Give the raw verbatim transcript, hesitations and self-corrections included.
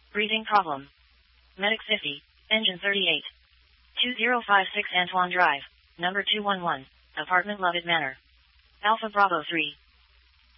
Breathing problem. Medic fifty, engine thirty-eight. two zero five six Antoine Drive, number two one one, apartment Lovett Manor. Alpha Bravo three,